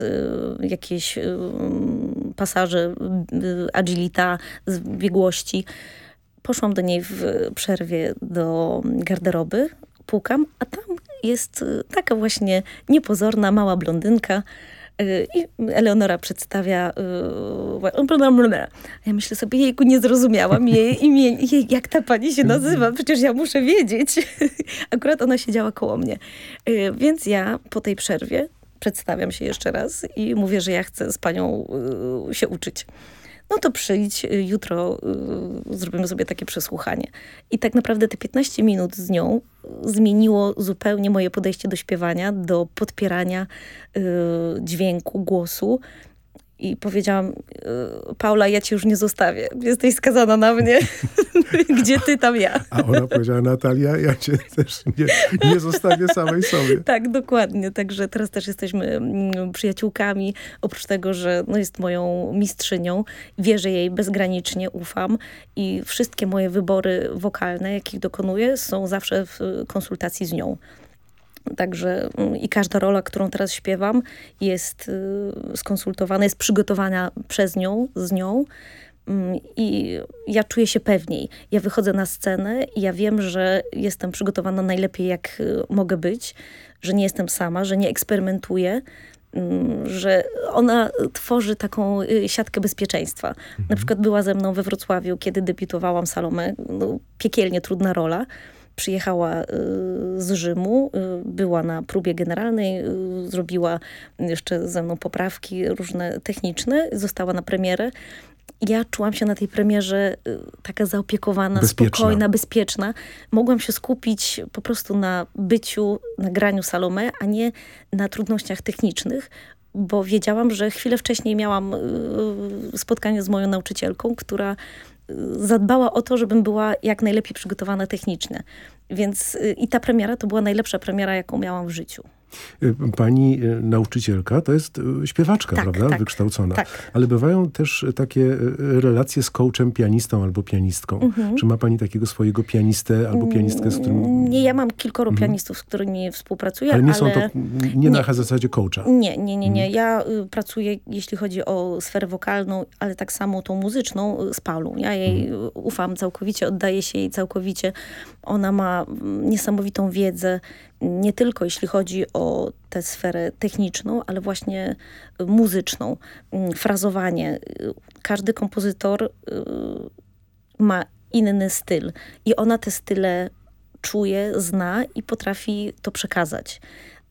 jakieś pasaże agilita, biegłości. Poszłam do niej w przerwie do garderoby, pukam, a tam jest taka właśnie niepozorna, mała blondynka. I Eleonora przedstawia... Ja myślę sobie, jejku, nie zrozumiałam jej imię. Jak ta pani się nazywa? Przecież ja muszę wiedzieć. Akurat ona siedziała koło mnie. Więc ja po tej przerwie przedstawiam się jeszcze raz i mówię, że ja chcę z panią się uczyć. No to przyjdź, jutro zrobimy sobie takie przesłuchanie. I tak naprawdę te 15 minut z nią zmieniło zupełnie moje podejście do śpiewania, do podpierania dźwięku, głosu. I powiedziałam, Paula, ja cię już nie zostawię. Jesteś skazana na mnie. Gdzie ty, tam ja. A ona powiedziała, Natalia, ja cię też nie zostawię samej sobie. Tak, dokładnie. Także teraz też jesteśmy przyjaciółkami. Oprócz tego, że jest moją mistrzynią. Wierzę jej bezgranicznie, ufam. I wszystkie moje wybory wokalne, jakich dokonuję, są zawsze w konsultacji z nią. Także i każda rola, którą teraz śpiewam, jest skonsultowana, jest przygotowana przez nią, z nią. I ja czuję się pewniej. Ja wychodzę na scenę i ja wiem, że jestem przygotowana najlepiej, jak mogę być, że nie jestem sama, że nie eksperymentuję, że ona tworzy taką siatkę bezpieczeństwa. Na przykład była ze mną we Wrocławiu, kiedy debiutowałam Salomę. Piekielnie trudna rola. Przyjechała z Rzymu, była na próbie generalnej, zrobiła jeszcze ze mną poprawki różne techniczne, została na premierę. Ja czułam się na tej premierze taka zaopiekowana, spokojna, bezpieczna. Mogłam się skupić po prostu na byciu, na graniu Salome, a nie na trudnościach technicznych, bo wiedziałam, że chwilę wcześniej miałam spotkanie z moją nauczycielką, która zadbała o to, żebym była jak najlepiej przygotowana technicznie. Więc i ta premiera to była najlepsza premiera, jaką miałam w życiu. Pani nauczycielka to jest śpiewaczka, tak, prawda? Tak, wykształcona. Tak. Ale bywają też takie relacje z coachem, pianistą albo pianistką. Czy ma pani takiego swojego pianistę albo pianistkę, z którym... Nie, ja mam kilkoro pianistów, z którymi współpracuję. Ale nie są to, nie na zasadzie coacha. Nie. Ja pracuję, jeśli chodzi o sferę wokalną, ale tak samo tą muzyczną z Paulą. Ja jej ufam całkowicie, oddaję się jej całkowicie. Ona ma niesamowitą wiedzę, nie tylko jeśli chodzi o tę sferę techniczną, ale właśnie muzyczną. Frazowanie. Każdy kompozytor ma inny styl i ona te style czuje, zna i potrafi to przekazać.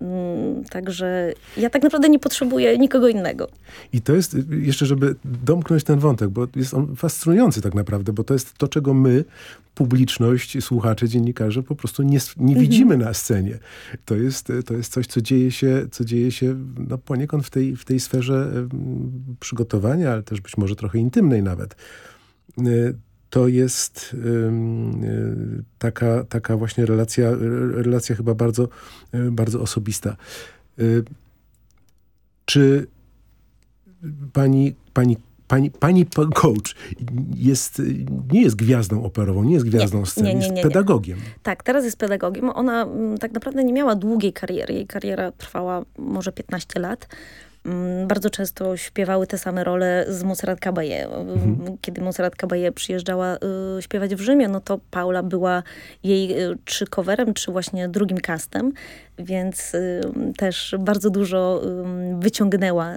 Także ja tak naprawdę nie potrzebuję nikogo innego. I to jest, jeszcze żeby domknąć ten wątek, bo jest on fascynujący tak naprawdę, bo to jest to, czego my, publiczność, słuchacze, dziennikarze po prostu nie widzimy na scenie. To jest coś, co dzieje się poniekąd w tej sferze przygotowania, ale też być może trochę intymnej nawet. To jest taka właśnie relacja chyba bardzo, bardzo osobista. Czy pani coach nie jest gwiazdą operową, nie jest gwiazdą sceny, jest pedagogiem. Tak, teraz jest pedagogiem. Ona tak naprawdę nie miała długiej kariery. Jej kariera trwała może 15 lat. Bardzo często śpiewały te same role z Montserrat Caballé. Kiedy Montserrat Caballé przyjeżdżała śpiewać w Rzymie, no to Paula była jej czy coverem, czy właśnie drugim castem, więc też bardzo dużo wyciągnęła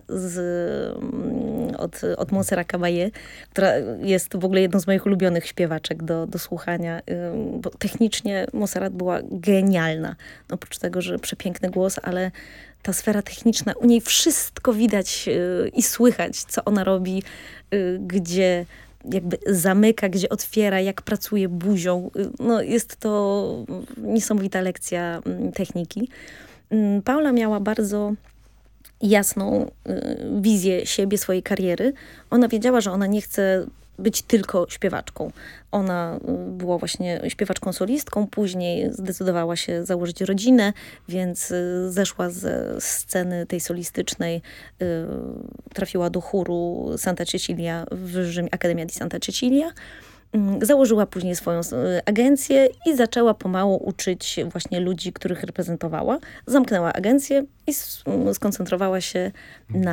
od Montserrat Caballé, która jest w ogóle jedną z moich ulubionych śpiewaczek do słuchania. Bo technicznie Montserrat była genialna. Oprócz tego, że przepiękny głos, ale ta sfera techniczna, u niej wszystko widać i słychać, co ona robi, gdzie jakby zamyka, gdzie otwiera, jak pracuje buzią. No, jest to niesamowita lekcja techniki. Paula miała bardzo jasną wizję siebie, swojej kariery. Ona wiedziała, że ona nie chce być tylko śpiewaczką. Ona była właśnie śpiewaczką solistką, później zdecydowała się założyć rodzinę, więc zeszła ze sceny tej solistycznej, trafiła do chóru Santa Cecilia w Rzymie, Akademia di Santa Cecilia Założyła później swoją agencję i zaczęła pomału uczyć właśnie ludzi, których reprezentowała. Zamknęła agencję i skoncentrowała się na